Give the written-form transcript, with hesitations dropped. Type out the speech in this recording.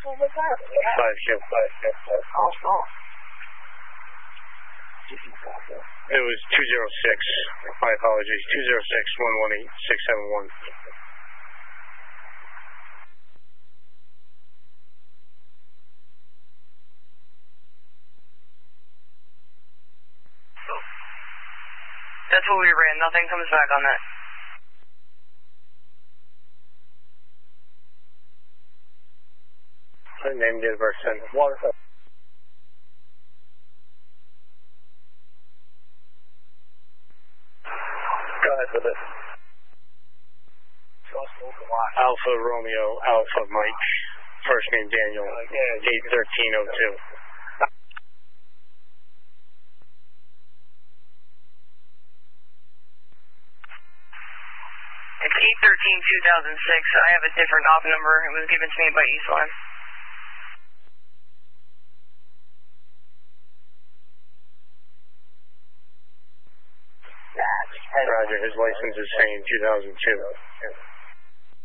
5Q. It was 206. My apologies. 206-118-671. That's what we ran. Nothing comes back on that. Name, date of birth, send. Water. Go ahead with it. Alpha Romeo, Alpha Mike. First name Daniel. Date 1302. 8/13/2006. I have a different op number. It was given to me by Eastline. Roger, his license is saying 2002.